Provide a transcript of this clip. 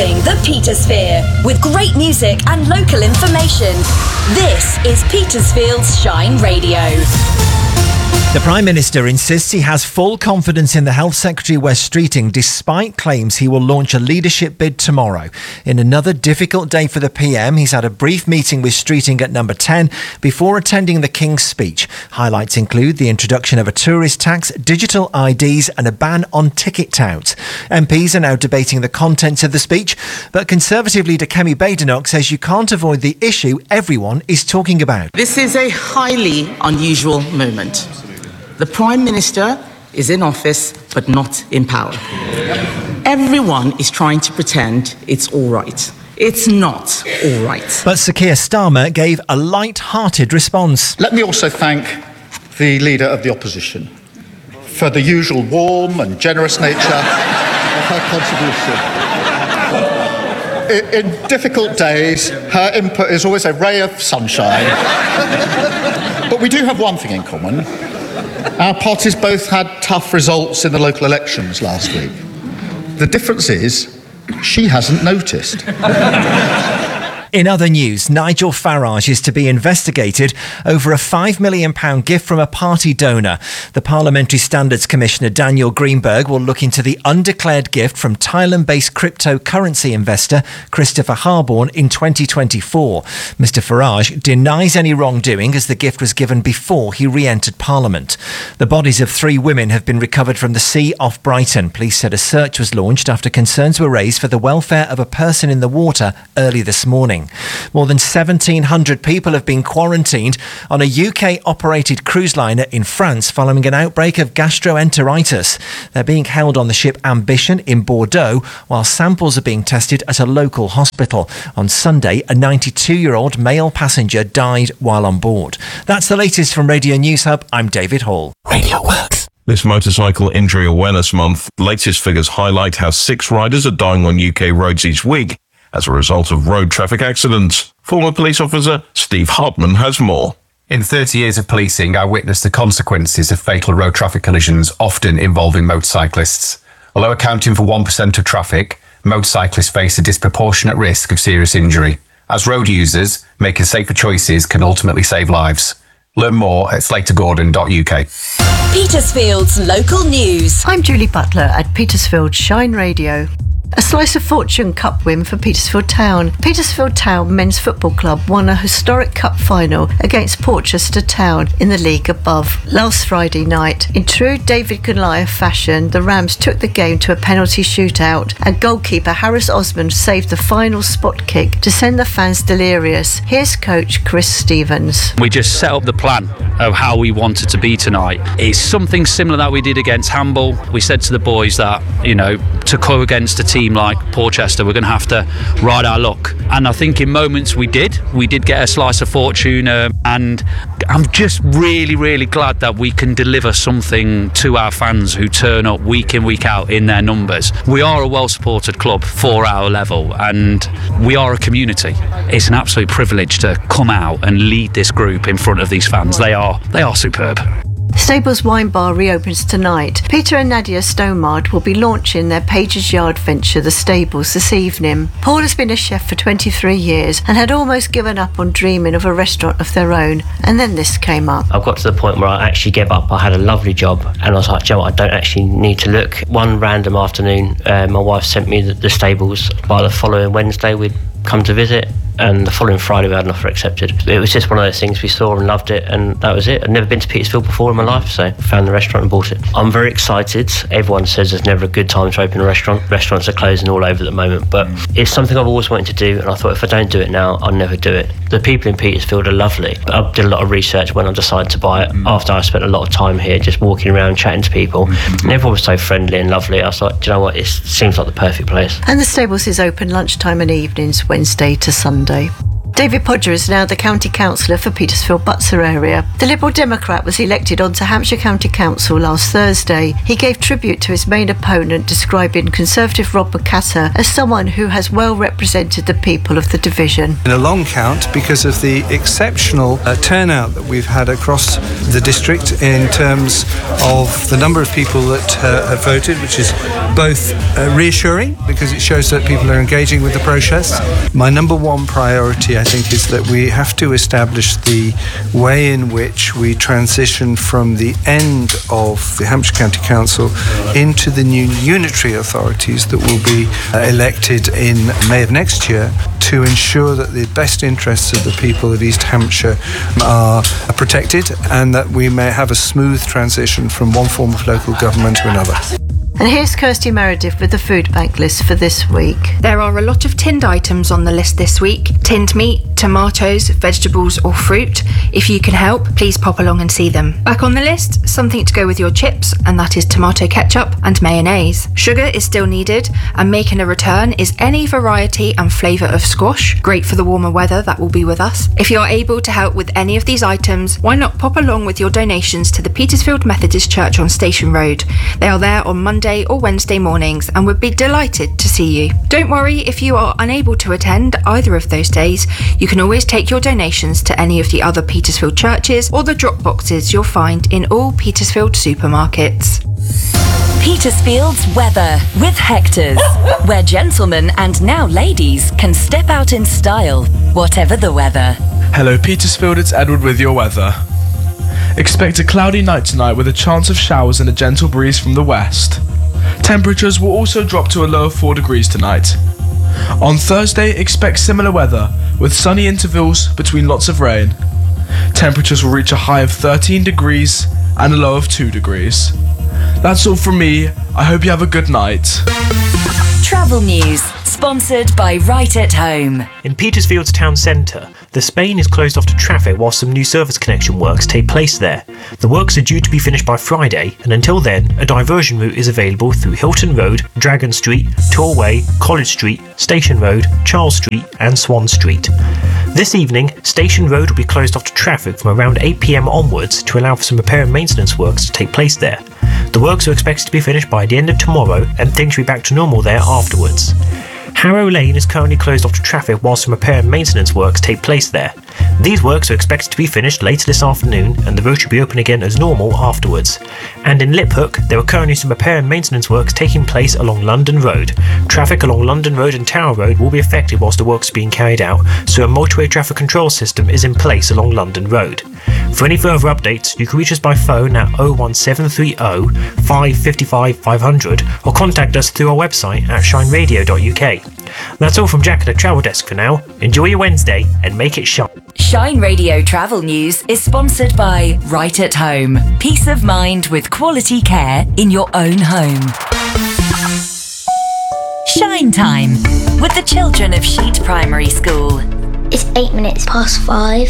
Reliving the Petersphere with great music and local information. This is Petersfield's Shine Radio. The Prime Minister insists he has full confidence in the Health Secretary Wes Streeting despite claims he will launch a leadership bid tomorrow. In another difficult day for the PM, he's had a brief meeting with Streeting at Number 10 before attending the King's speech. Highlights include the introduction of a tourist tax, digital IDs and a ban on ticket touts. MPs are now debating the contents of the speech, but Conservative leader Kemi Badenoch says you can't avoid the issue everyone is talking about. This is a highly unusual moment. The Prime Minister is in office, but not in power. Everyone is trying to pretend it's all right. It's not all right. But Sir Keir Starmer gave a light-hearted response. Let me also thank the Leader of the Opposition for the usual warm and generous nature of her contribution. In difficult days, her input is always a ray of sunshine. But we do have one thing in common. Our parties both had tough results in the local elections last week. The difference is, she hasn't noticed. In other news, Nigel Farage is to be investigated over a £5 million gift from a party donor. The Parliamentary Standards Commissioner Daniel Greenberg will look into the undeclared gift from Thailand-based cryptocurrency investor Christopher Harborne in 2024. Mr Farage denies any wrongdoing as the gift was given before he re-entered Parliament. The bodies of 3 women have been recovered from the sea off Brighton. Police said a search was launched after concerns were raised for the welfare of a person in the water early this morning. More than 1,700 people have been quarantined on a UK-operated cruise liner in France following an outbreak of gastroenteritis. They're being held on the ship Ambition in Bordeaux while samples are being tested at a local hospital. On Sunday, a 92-year-old male passenger died while on board. That's the latest from Radio News Hub. I'm David Hall. Radio Works. This Motorcycle Injury Awareness Month, latest figures highlight how 6 riders are dying on UK roads each week as a result of road traffic accidents. Former police officer Steve Hartman has more. In 30 years of policing, I witnessed the consequences of fatal road traffic collisions, often involving motorcyclists. Although accounting for 1% of traffic, motorcyclists face a disproportionate risk of serious injury. As road users, making safer choices can ultimately save lives. Learn more at slatergordon.uk. Petersfield's local news. I'm Julie Butler at Petersfield Shine Radio. A Slice of Fortune Cup win for Petersfield Town. Petersfield Town Men's Football Club won a historic cup final against Portchester Town in the league above last Friday night. In true David Goliath fashion, the Rams took the game to a penalty shootout and goalkeeper Harris Osmond saved the final spot kick to send the fans delirious. Here's coach Chris Stevens. We just set up the plan of how we wanted to be tonight. It's something similar that we did against Hamble. We said to the boys that, to go against a team like Portchester, we're going to have to ride our luck, and I think in moments we did get a slice of fortune, and I'm just really glad that we can deliver something to our fans who turn up week in, week out in their numbers. We are a well supported club for our level, and we are a community. It's an absolute privilege to come out and lead this group in front of these fans. They are superb. Stables Wine Bar reopens tonight. Peter and Nadia Stomard will be launching their Pages Yard venture, The Stables, this evening. Paul has been a chef for 23 years and had almost given up on dreaming of a restaurant of their own, and then this came up. I got to the point where I actually gave up. I had a lovely job and I was like, Joe, I don't actually need to look. One random afternoon, my wife sent me the Stables. By the following Wednesday, we'd come to visit, and the following Friday we had an offer accepted. It was just one of those things we saw and loved it, and that was it. I'd never been to Petersfield before in my life, so found the restaurant and bought it. I'm very excited. Everyone says there's never a good time to open a restaurant. Restaurants are closing all over at the moment, but it's something I've always wanted to do, and I thought if I don't do it now, I'll never do it. The people in Petersfield are lovely. I did a lot of research when I decided to buy it, after I spent a lot of time here just walking around chatting to people, and everyone was so friendly and lovely. I was like, do you know what, it seems like the perfect place. And the Stables is open lunchtime and evenings, Wednesday to Sunday. David Podger is now the County Councillor for Petersfield-Butser area. The Liberal Democrat was elected onto Hampshire County Council last Thursday. He gave tribute to his main opponent, describing Conservative Rob McCatter as someone who has well represented the people of the division. In a long count, because of the exceptional turnout that we've had across the district in terms of the number of people that have voted, which is both reassuring because it shows that people are engaging with the process. My number one priority, I think, is that we have to establish the way in which we transition from the end of the Hampshire County Council into the new unitary authorities that will be elected in May of next year, to ensure that the best interests of the people of East Hampshire are protected and that we may have a smooth transition from one form of local government to another. And here's Kirsty Meredith with the food bank list for this week. There are a lot of tinned items on the list this week. Tinned meat, tomatoes, vegetables or fruit. If you can help, please pop along and see them. Back on the list, something to go with your chips, and that is tomato ketchup and mayonnaise. Sugar is still needed, and making a return is any variety and flavour of squash. Great for the warmer weather that will be with us. If you are able to help with any of these items, why not pop along with your donations to the Petersfield Methodist Church on Station Road. They are there on Monday or Wednesday mornings and would be delighted to see you. Don't worry if you are unable to attend either of those days. You can always take your donations to any of the other Petersfield churches or the drop boxes you'll find in all Petersfield supermarkets. Petersfield's weather with Hector's, where gentlemen and now ladies can step out in style, whatever the weather. Hello Petersfield, it's Edward with your weather. Expect a cloudy night tonight with a chance of showers and a gentle breeze from the west. Temperatures will also drop to a low of 4 degrees tonight. On Thursday, expect similar weather with sunny intervals between lots of rain. Temperatures will reach a high of 13 degrees and a low of 2 degrees. That's all from me. I hope you have a good night. Travel news, sponsored by Right at Home. In Petersfield's town centre, the Spain is closed off to traffic while some new service connection works take place there. The works are due to be finished by Friday, and until then, a diversion route is available through Hilton Road, Dragon Street, Torway, College Street, Station Road, Charles Street and Swan Street. This evening, Station Road will be closed off to traffic from around 8 p.m. onwards to allow for some repair and maintenance works to take place there. The works are expected to be finished by the end of tomorrow, and things will be back to normal there afterwards. Harrow Lane is currently closed off to traffic whilst some repair and maintenance works take place there. These works are expected to be finished later this afternoon, and the road should be open again as normal afterwards. And in Liphook, there are currently some repair and maintenance works taking place along London Road. Traffic along London Road and Tower Road will be affected whilst the works are being carried out, so a multi-way traffic control system is in place along London Road. For any further updates, you can reach us by phone at 01730 555 500 or contact us through our website at shineradio.uk. That's all from Jack at the Travel Desk for now. Enjoy your Wednesday and make it shine. Shine Radio Travel News is sponsored by Right at Home. Peace of mind with quality care in your own home. Shine Time with the children of Sheet Primary School. It's 8 minutes past 5.